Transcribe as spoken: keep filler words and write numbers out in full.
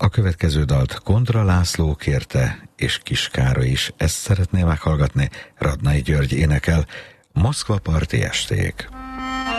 következő dalt Kondra László kérte, és Kis Károly is. Ezt szeretné meghallgatni. Radnai György énekel, Moszkva parti esték.